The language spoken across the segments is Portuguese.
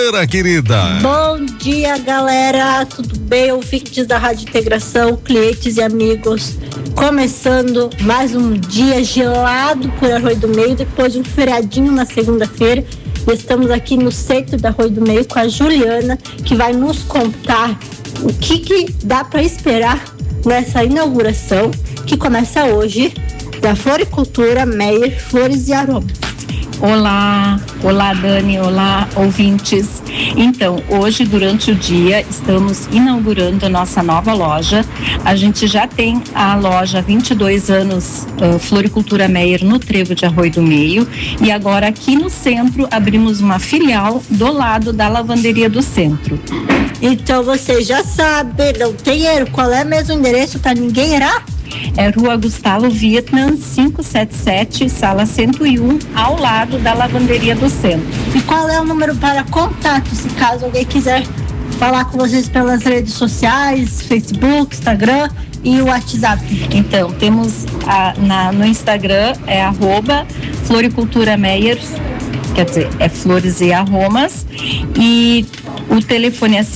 quinta-feira, querida. Bom dia, galera. Tudo bem? Ouvintes da Rádio Integração, clientes e amigos. Começando mais um dia gelado por Arroio do Meio, depois de um feriadinho na segunda-feira. Estamos aqui no centro da Arroio do Meio com a Juliana, que vai nos contar o que dá para esperar nessa inauguração que começa hoje da Floricultura Meyer Flores e Aromas. Olá Dani, olá ouvintes. Então, hoje durante o dia estamos inaugurando a nossa nova loja. A gente já tem a loja há 22 anos, Floricultura Meyer no Trevo de Arroio do Meio, e agora aqui no centro abrimos uma filial do lado da Lavanderia do Centro. Então você já sabe, não tem erro, qual é mesmo o endereço para ninguém errar? É Rua Gustavo Vietnam, 577, sala 101, ao lado da Lavanderia do Centro. E qual é o número para contato, se caso alguém quiser falar com vocês pelas redes sociais, Facebook, Instagram e o WhatsApp? Então, temos no Instagram, é @Floricultura Meyer, quer dizer, é Flores e Aromas, e o telefone é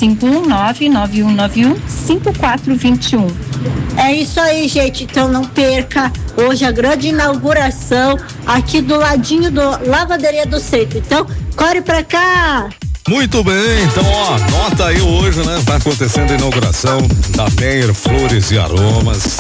519-9191-5421. É isso aí, gente, então não perca hoje a grande inauguração aqui do ladinho do Lavanderia do Centro, então corre pra cá! Muito bem, então anota aí hoje, né? Tá acontecendo a inauguração da Meyer Flores e Aromas.